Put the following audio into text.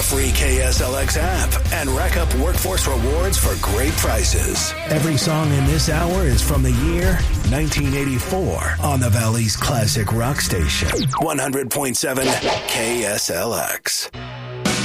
the free KSLX app and rack up workforce rewards for great prices. Every song in this hour is from the year 1984 on the Valley's classic rock station, 100.7 KSLX.